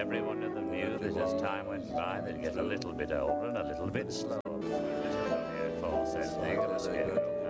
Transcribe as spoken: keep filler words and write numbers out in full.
Everyone of them knew that as time went by, they'd get a little bit older and a little bit slower. False ending of the scarecrow.